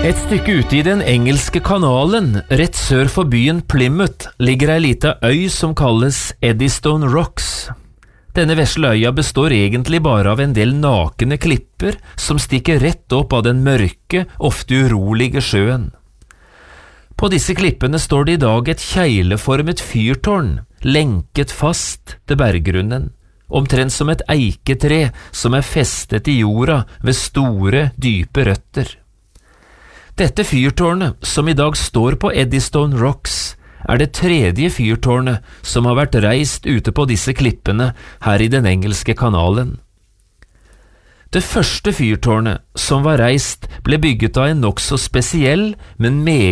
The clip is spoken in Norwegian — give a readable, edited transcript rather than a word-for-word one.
Et stykke ute i den engelske kanalen, rett sør for byen Plymouth, ligger ei lita øy som kalles Eddystone Rocks. Denne vesle øya består egentlig bare av en del nakne klipper som stikker rett opp av den mørke, ofte urolige sjøen. På disse klippene står det i dag et kjegleformet fyrtårn, lenket fast til berggrunnen, omtrent som et eiketre som er festet i jorda ved store, dype røtter. Dette fyrtårnet, som i dag står på Eddystone Rocks, er det tredje fyrtårnet som har vært reist ute på disse klippene her i den engelske kanalen. Det første fyrtårnet som var reist ble bygget av en nokså spesiell, men meget